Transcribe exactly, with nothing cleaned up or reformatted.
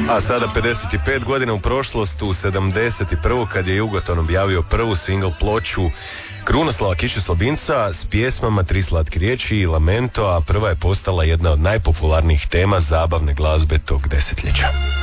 A sada pedeset pet godina u prošlost, u sedamdeset prvu kad je Jugoton objavio prvu single ploču Krunoslava Kiše Slabinca s pjesmama Tri slatke riječi i Lamento, a prva je postala jedna od najpopularnijih tema zabavne glazbe tog desetljeća.